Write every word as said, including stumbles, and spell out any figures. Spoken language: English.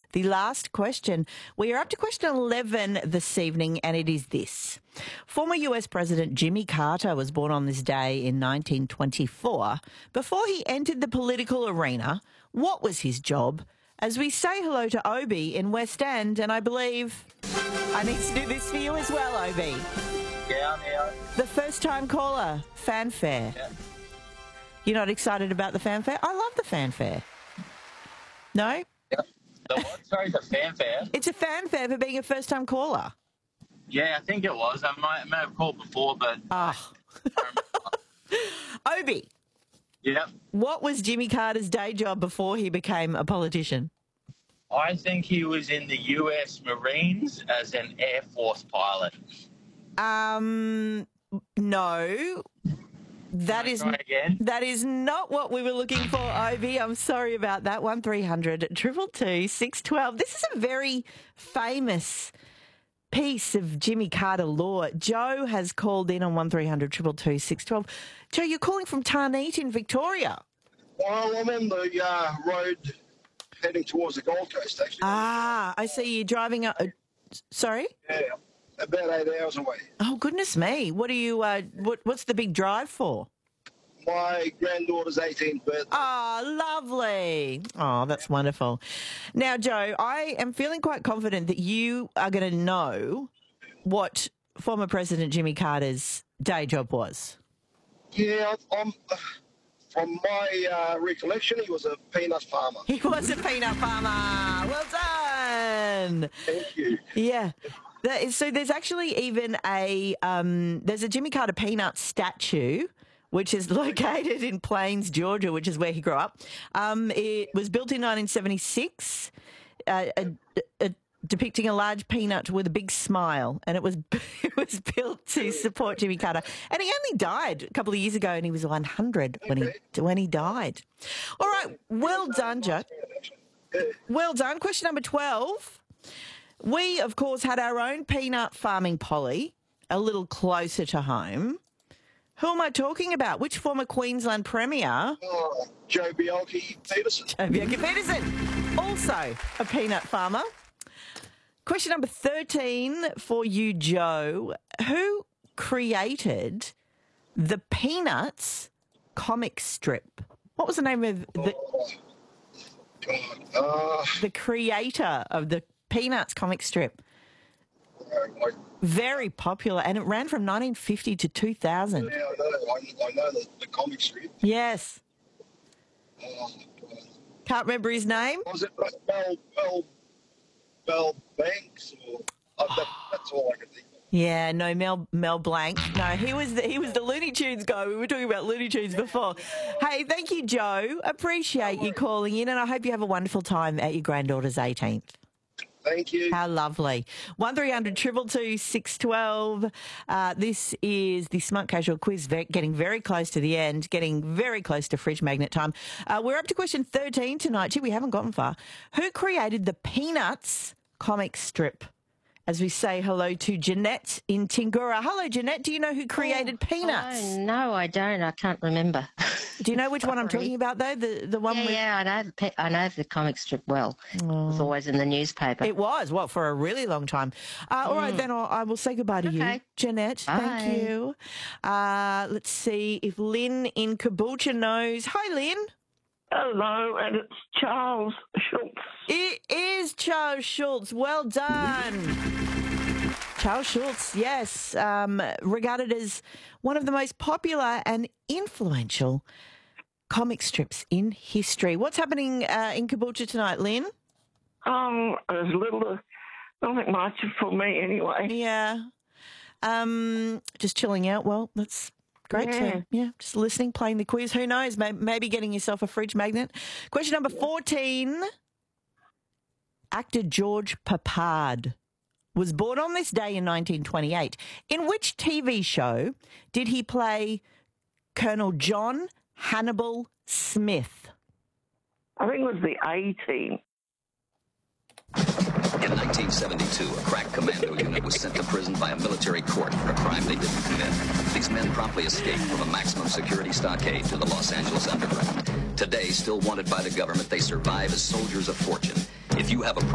The last question. We are up to question eleven this evening, and it is this. Former U S President Jimmy Carter was born on this day in nineteen twenty-four. Before he entered the political arena, what was his job? As we say hello to Obi in West End, and I believe I need to do this for you as well, Obi. Yeah, I'm here. The first-time caller, fanfare. Yeah. You're not excited about the fanfare? I love the fanfare. No? Yeah. The what? Sorry, the fanfare? It's a fanfare for being a first-time caller. Yeah, I think it was. I might, may have called before, but... Oh. Obi, Yeah. what was Jimmy Carter's day job before he became a politician? I think he was in the U S Marines as an Air Force pilot. Um, no. That is Try again. that is not what we were looking for, Obi. I'm sorry about that. One three hundred two two two six one two. This is a very famous piece of Jimmy Carter lore. Joe has called in on one three hundred two two two six one two. Joe, you're calling from Tarneet in Victoria. Well, I'm on the uh, road heading towards the Gold Coast, actually. Ah, I see you driving up. Uh, sorry? Yeah, about eight hours away. Oh, goodness me. What are you, uh, what, what's the big drive for? My granddaughter's eighteenth birthday. Oh, lovely. Oh, that's wonderful. Now, Joe, I am feeling quite confident that you are going to know what former President Jimmy Carter's day job was. Yeah, I'm, uh, from my uh, recollection, he was a peanut farmer. He was a peanut farmer. Well done. Thank you. Yeah. That is, so there's actually even a, um, there's a Jimmy Carter peanut statue, which is located in Plains, Georgia, which is where he grew up. Um, it was built in nineteen seventy-six, uh, a, a, depicting a large peanut with a big smile, and it was it was built to support Jimmy Carter. And he only died a couple of years ago, and he was one hundred when he when he died. All right, well done, Joe. Well done. Question number twelve. We, of course, had our own peanut farming Polly a little closer to home. Who am I talking about? Which former Queensland Premier? Oh, Joe Bielke Peterson. Joe Bielke Peterson, also a peanut farmer. Question number thirteen for you, Joe. Who created the Peanuts comic strip? What was the name of the, Oh, God. Uh, the creator of the Peanuts comic strip? I, Very popular, and it ran from nineteen fifty to two thousand. yeah, I know. I, I know the, the comic strip. Yes. Oh, God. Can't remember his name. Was it Bell, Bell, Bell Banks? Or, uh, that, that's all I can think of. Yeah, no, Mel Mel Blanc. No, he was the, he was the Looney Tunes guy. We were talking about Looney Tunes before. Hey, thank you, Joe. Appreciate you calling in, and I hope you have a wonderful time at your granddaughter's eighteenth. Thank you. How lovely. one three hundred two two two six one two. Uh, this is the Smart Casual Quiz, ve- getting very close to the end, getting very close to fridge magnet time. Uh, we're up to question thirteen tonight. Gee, we haven't gotten far. Who created the Peanuts comic strip? As we say hello to Jeanette in Tingura. Hello, Jeanette. Do you know who created Oh, Peanuts? oh, no, I don't. I can't remember. Do you know which one I'm Sorry. talking about, though? The the one yeah, with... yeah, I know. The pe- I know the comic strip well. It was always in the newspaper. It was, what, for a really long time. Uh, All right, then I'll, I will say goodbye to you, Okay. Jeanette. Bye. Thank you. Uh, let's see if Lynn in Caboolture knows. Hi, Lynn. Hello, and it's Charles Schultz. It is Charles Schultz. Well done. Charles Schultz, yes, um, regarded as one of the most popular and influential comic strips in history. What's happening uh, in Caboolture tonight, Lynn? Um, as little, uh, nothing much for me anyway. Yeah. Um, just chilling out. Well, that's great. Yeah. To, yeah, just listening, playing the quiz. Who knows? Maybe, maybe getting yourself a fridge magnet. Question number fourteen. Actor George Papard was born on this day in nineteen twenty-eight. In which T V show did he play Colonel John Hannibal Smith? I think it was the A team. In nineteen seventy-two, a crack commando unit was sent to prison by a military court for a crime they didn't commit. These men promptly escaped from a maximum security stockade to the Los Angeles underground. Today, still wanted by the government, they survive as soldiers of fortune. If you have a